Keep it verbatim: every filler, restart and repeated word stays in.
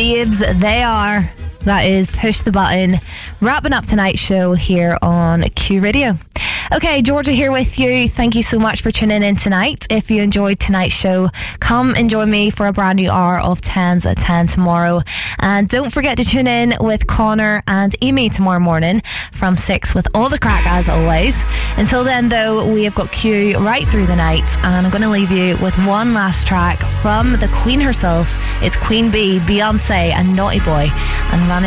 babes, they are. That is Push the Button, wrapping up tonight's show here on Q Radio. Okay, Georgia here with you. Thank you so much for tuning in tonight. If you enjoyed tonight's show, come and join me for a brand new hour of tens at ten tomorrow. And don't forget to tune in with Connor and Amy tomorrow morning from six with all the crack as always. Until then, though, we have got Q right through the night, and I'm going to leave you with one last track from the Queen herself. It's Queen Bee, Beyonce and Naughty Boy, and running